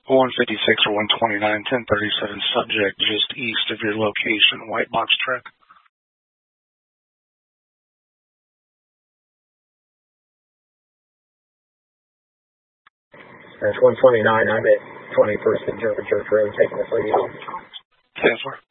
156 or 129, 1037 subject just east of your location, white box truck. That's 129. I'm at 21st and German Church Road, taking the 3. 10-4.